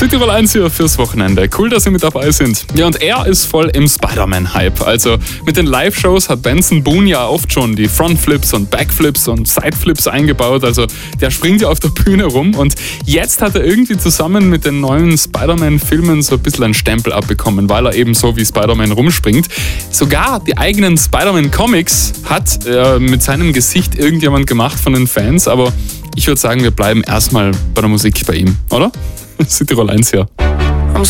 Südtirol 1 hier fürs Wochenende. Cool, dass Sie mit dabei sind. Ja, und er ist voll im Spider-Man-Hype. Also mit den Live-Shows hat Benson Boone ja oft schon die Frontflips und Backflips und Sideflips eingebaut. Also der springt ja auf der Bühne rum. Und jetzt hat er irgendwie zusammen mit den neuen Spider-Man-Filmen so ein bisschen einen Stempel abbekommen, weil er eben so wie Spider-Man rumspringt. Sogar die eigenen Spider-Man-Comics hat mit seinem Gesicht irgendjemand gemacht von den Fans. Aber ich würde sagen, wir bleiben erstmal bei der Musik bei ihm, oder? Südtirol 1 hier.